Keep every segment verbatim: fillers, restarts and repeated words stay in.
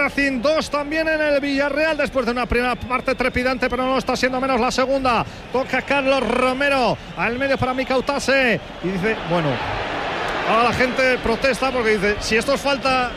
Racing, dos también en el Villarreal, después de una primera parte trepidante, pero no está siendo menos la segunda. Toca Carlos Romero al medio para Mika Utase y dice, bueno, ahora la gente protesta porque dice, si esto es falta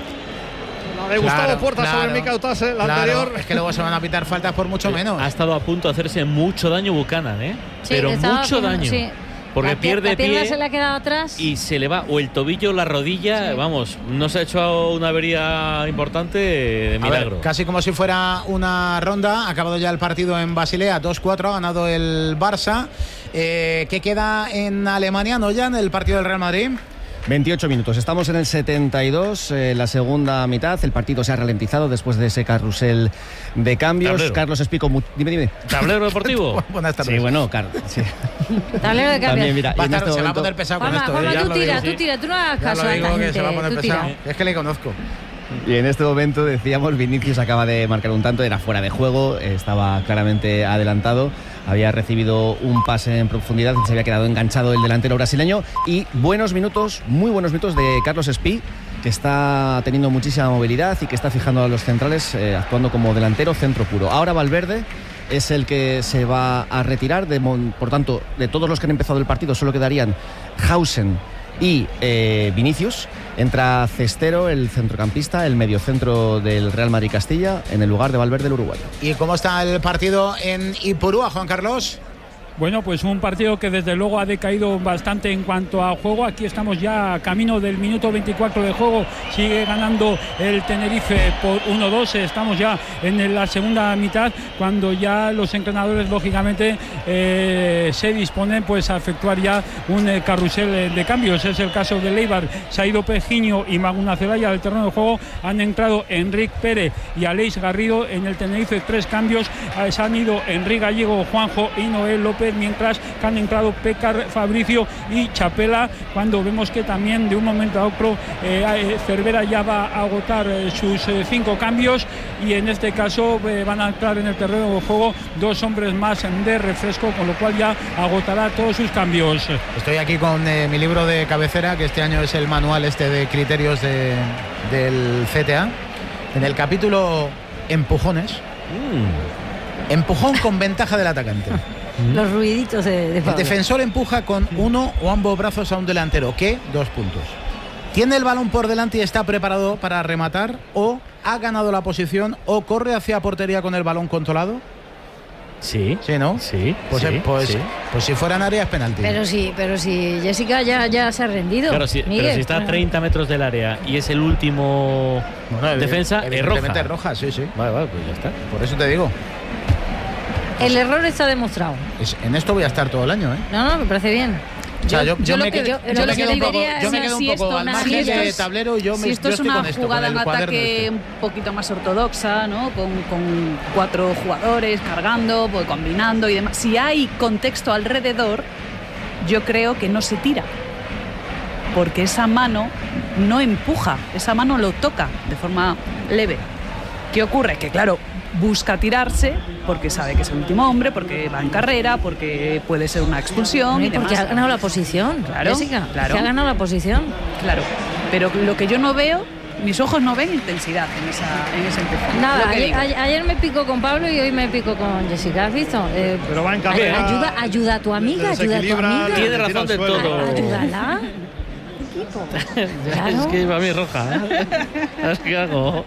de Gustavo claro, Puerta claro, sobre Mika Utase, la claro, anterior. Es que luego se van a pitar faltas por mucho menos. Ha estado a punto de hacerse mucho daño Buchanan, ¿eh? Sí, pero mucho como, daño. Sí. Porque la, pierde la pierna pie se le ha quedado atrás y se le va o el tobillo o la rodilla. Sí. Vamos, no se ha hecho una avería importante de milagro. A ver, casi como si fuera una ronda. Ha acabado ya el partido en Basilea, dos cuatro, ha ganado el Barça. Eh, ¿Qué queda en Alemania, no ya en el partido del Real Madrid? veintiocho minutos, estamos en el setenta y dos, eh, la segunda mitad. El partido se ha ralentizado después de ese carrusel de cambios. Tablero. Carlos Explico, mu- dime, dime. ¿Tablero deportivo? Buenas tardes. Sí, bueno, Carlos. Sí. tablero de cambios. También, mira, Va a, en estar, este se va a momento, poner pesado Juanma, con esto. Juanma, ¿eh? tú Ya tira, lo digo, tú tira, tú no hagas ya caso lo a digo esta que gente, se va a poner tú pesado. tira. Es que le conozco. Y en este momento decíamos, Vinicius acaba de marcar un tanto, era fuera de juego, estaba claramente adelantado, había recibido un pase en profundidad, se había quedado enganchado el delantero brasileño. Y buenos minutos, muy buenos minutos de Carlos Espí, que está teniendo muchísima movilidad y que está fijando a los centrales, eh, actuando como delantero centro puro. Ahora Valverde es el que se va a retirar, de, por tanto, de todos los que han empezado el partido solo quedarían Hausen y eh, Vinicius. Entra Cestero, el centrocampista, el mediocentro del Real Madrid Castilla, en el lugar de Valverde, el uruguayo. ¿Y cómo está el partido en Ipurúa, Juan Carlos? Bueno, pues un partido que desde luego ha decaído bastante en cuanto a juego. Aquí estamos ya camino del minuto veinticuatro de juego. Sigue ganando el Tenerife por uno dos. Estamos ya en la segunda mitad, cuando ya los entrenadores lógicamente eh, se disponen pues a efectuar ya un eh, carrusel de cambios. Es el caso de Leibar. Se ha ido Pejiño y Maguna Celaya del terreno de juego. Han entrado Enrique Pérez y Aleix Garrido. En el Tenerife tres cambios. Eh, se han ido Enrique Gallego, Juanjo y Noel López, mientras que han entrado Pécar, Fabricio y Chapela, cuando vemos que también de un momento a otro eh, Cervera ya va a agotar eh, sus eh, cinco cambios, y en este caso eh, van a entrar en el terreno de juego dos hombres más de refresco, con lo cual ya agotará todos sus cambios. Estoy aquí con eh, mi libro de cabecera, que este año es el manual este de criterios de, del C T A. En el capítulo Empujones, mm. empujón con ventaja del atacante. Los ruiditos de, de El defensor empuja con uno o ambos brazos a un delantero que, dos puntos, tiene el balón por delante y está preparado para rematar, o ha ganado la posición, o corre hacia portería con el balón controlado. Sí. Sí, ¿no? Sí. Pues, sí, pues, sí. pues si fuera en área es penalti. Pero sí, pero si Jessica ya, ya se ha rendido. Claro, sí, Miguel, pero si está a treinta metros del área y es el último bueno, defensa, es roja. Es roja, sí, sí. Vale, vale, pues ya está. Por eso te digo. El error está demostrado. Es, en esto voy a estar todo el año, ¿eh? No, no, me parece bien. O sea, yo, yo, yo me, lo que, yo, yo yo lo me que quedo un poco, diría yo me es quedo si un poco esto al una- margen si esto de es- tablero. Yo, si me, esto yo es estoy una con esto, jugada con en el cuaderno ataque este. un poquito más ortodoxa, ¿no? Con, con cuatro jugadores cargando, pues, combinando y demás. Si hay contexto alrededor, yo creo que no se tira, porque esa mano no empuja, esa mano lo toca de forma leve. ¿Qué ocurre? Que claro, busca tirarse porque sabe que es el último hombre, porque va en carrera, porque puede ser una expulsión Hombre, y demás. porque ha ganado la posición, Claro, Jessica. claro. Que ha ganado la posición. Claro, pero lo que yo no veo, mis ojos no ven intensidad en, esa, en ese empujón. Nada, Lo que ayer, digo. ayer- ayer me pico con Pablo y hoy me pico con Jessica, ¿has visto? Eh, Pero va en ay- carrera. ayuda, ayuda a tu amiga, ayuda a tu desequilibra, amiga. Tiene razón de todo. Ayúdala. Claro. Es que para mí es roja, ¿eh? ¿Sabes qué hago?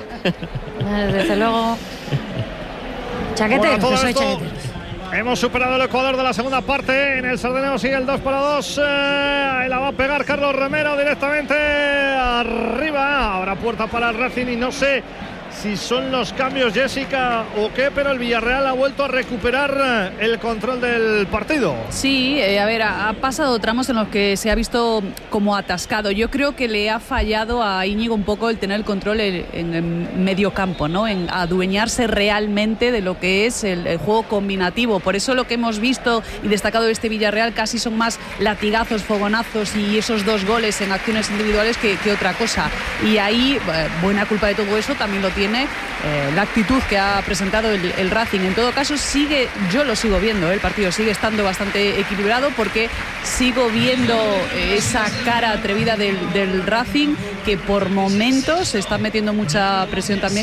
Desde luego. Chaqueteros, Bueno, todo que soy esto, chaqueteros. hemos superado el Ecuador de la segunda parte. En el Sardeneo sigue el dos para dos. Eh, ahí la va a pegar Carlos Romero directamente arriba. Habrá puerta para el Racing y no sé si son los cambios, Jessica, o qué, pero el Villarreal ha vuelto a recuperar el control del partido. Sí, eh, a ver, ha, ha pasado tramos en los que se ha visto como atascado. Yo creo que le ha fallado a Íñigo un poco el tener el control en, en el medio campo, ¿no? En adueñarse realmente de lo que es el, el juego combinativo. Por eso lo que hemos visto y destacado de este Villarreal casi son más latigazos, fogonazos y esos dos goles en acciones individuales que, que otra cosa. Y ahí, eh, buena culpa de todo eso también lo tiene Eh, la actitud que ha presentado el, el Racing. En todo caso, sigue, yo lo sigo viendo, ¿eh? El partido sigue estando bastante equilibrado, porque sigo viendo eh, esa cara atrevida del, del Racing, que por momentos está metiendo mucha presión también